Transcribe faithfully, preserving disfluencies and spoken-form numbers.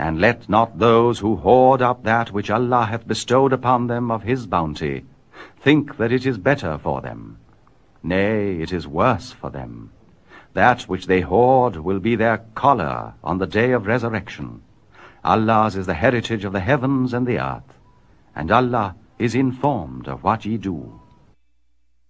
And let not those who hoard up that which Allah hath bestowed upon them of his bounty think that it is better for them. Nay, it is worse for them. That which they hoard will be their collar on the day of resurrection. Allah's is the heritage of the heavens and the earth, and Allah is informed of what ye do.